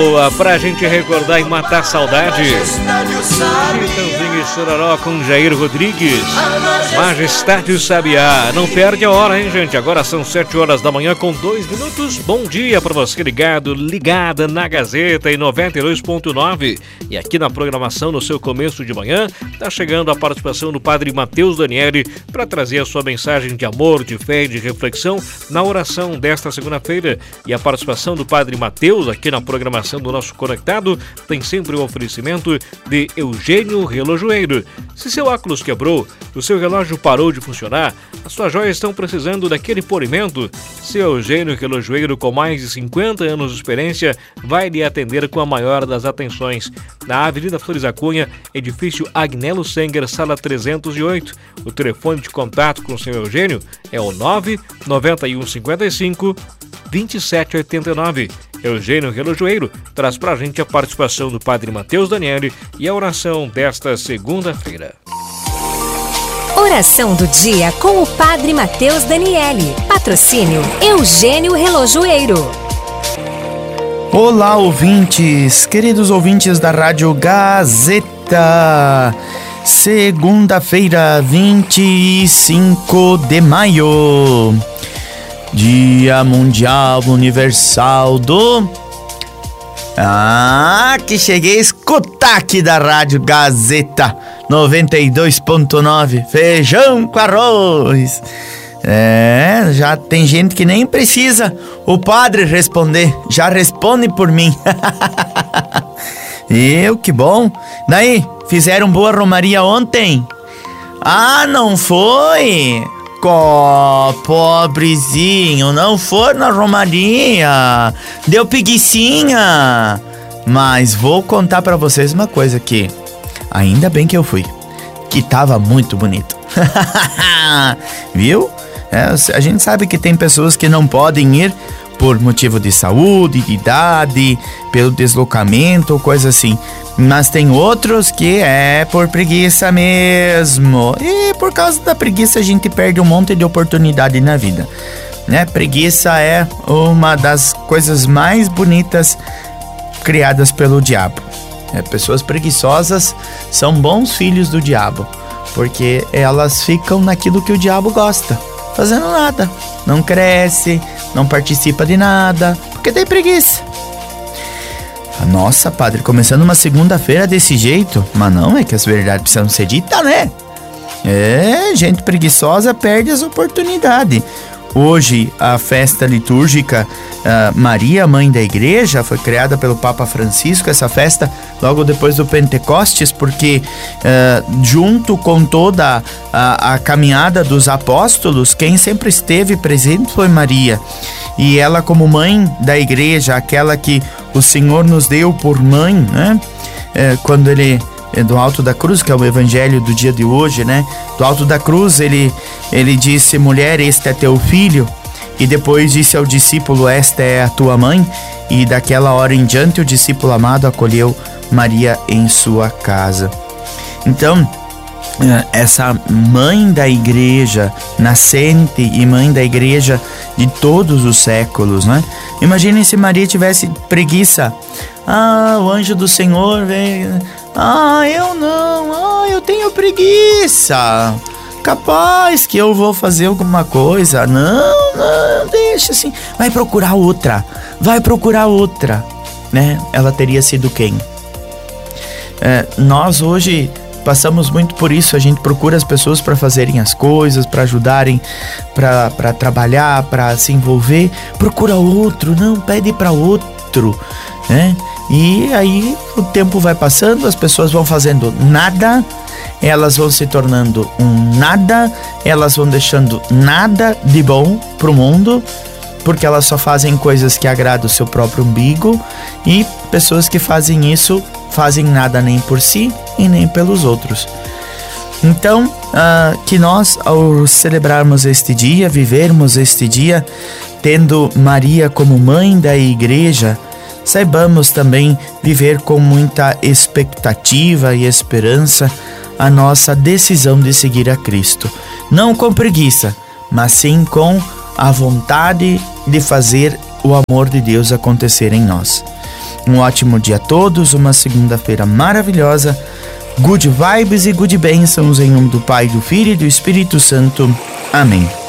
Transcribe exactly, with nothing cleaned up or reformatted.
Boa, pra gente recordar e matar saudade. Chitãozinho e Chororó com Jair Rodrigues. Majestade Sabiá. Não perde a hora, hein, gente? Agora são sete horas da manhã com dois minutos. Bom dia pra você ligado, ligada na Gazeta em noventa e dois ponto nove. E aqui na programação, no seu começo de manhã, tá chegando a participação do Padre Matheus Daniele para trazer a sua mensagem de amor, de fé e de reflexão na oração desta segunda-feira. E a participação do Padre Matheus aqui na programação do nosso Conectado tem sempre o oferecimento de Eugênio Relojoeiro. Se seu óculos quebrou, o seu relógio parou de funcionar, as suas joias estão precisando daquele polimento, seu Eugênio Relojoeiro, com mais de cinquenta anos de experiência, vai lhe atender com a maior das atenções. Na Avenida Flores da Cunha, edifício Agnello Senger, sala trezentos e oito. O telefone de contato com o seu Eugênio é o nove nove um cinco cinco dois sete oito nove. Eugênio Relojoeiro traz pra gente a participação do Padre Matheus Daniele e a oração desta segunda-feira. Oração do dia com o Padre Matheus Daniele. Patrocínio Eugênio Relojoeiro. Olá, ouvintes, queridos ouvintes da Rádio Gazeta. Segunda-feira, vinte e cinco de maio. Dia Mundial Universal do... Ah, que cheguei a escutar aqui da Rádio Gazeta noventa e dois ponto nove. Feijão com arroz. É, já tem gente que nem precisa o padre responder, já responde por mim. Eu, que bom. Daí, fizeram boa romaria ontem? Ah, não foi? Oh, pobrezinho, não for na romaria, deu preguicinha. Mas vou contar pra vocês uma coisa aqui. Ainda bem que eu fui, que tava muito bonito. Viu? É, a gente sabe que tem pessoas que não podem ir por motivo de saúde, de idade, pelo deslocamento ou coisa assim. Mas tem outros que é por preguiça mesmo. E por causa da preguiça a gente perde um monte de oportunidade na vida, né? Preguiça é uma das coisas mais bonitas criadas pelo diabo. É, pessoas preguiçosas são bons filhos do diabo, porque elas ficam naquilo que o diabo gosta, fazendo nada. Não cresce, não participa de nada, porque tem preguiça. Nossa, padre, começando uma segunda-feira desse jeito? Mas não, é que as verdades precisam ser ditas, né? É, gente preguiçosa perde as oportunidades. Hoje, a festa litúrgica uh, Maria, Mãe da Igreja, foi criada pelo Papa Francisco, essa festa logo depois do Pentecostes, porque uh, junto com toda a, a caminhada dos apóstolos, quem sempre esteve presente foi Maria. E ela, como mãe da igreja, aquela que o Senhor nos deu por mãe, né? É, quando ele, é, do alto da cruz, que é o evangelho do dia de hoje, né? Do alto da cruz, ele, ele disse: mulher, este é teu filho. E depois disse ao discípulo: esta é a tua mãe. E daquela hora em diante, o discípulo amado acolheu Maria em sua casa. Então, essa mãe da igreja nascente e mãe da igreja de todos os séculos, né? Imaginem se Maria tivesse preguiça. Ah, o anjo do Senhor veio. Ah, eu não. Ah, eu tenho preguiça. Capaz que eu vou fazer alguma coisa. Não, não, deixa assim. Vai procurar outra. Vai procurar outra, né? Ela teria sido quem? É, nós hoje passamos muito por isso. A gente procura as pessoas para fazerem as coisas, para ajudarem, para trabalhar, para se envolver. Procura outro, não, pede para outro, né? E aí o tempo vai passando, as pessoas vão fazendo nada, elas vão se tornando um nada, elas vão deixando nada de bom pro mundo, porque elas só fazem coisas que agradam o seu próprio umbigo. E pessoas que fazem isso fazem nada nem por si e nem pelos outros. Então, uh, que nós, ao celebrarmos este dia, vivermos este dia, tendo Maria como mãe da igreja, saibamos também viver com muita expectativa e esperança a nossa decisão de seguir a Cristo. Não com preguiça, mas sim com a vontade de fazer o amor de Deus acontecer em nós. Um ótimo dia a todos, uma segunda-feira maravilhosa. Good vibes e good bênçãos em nome do Pai, do Filho e do Espírito Santo. Amém.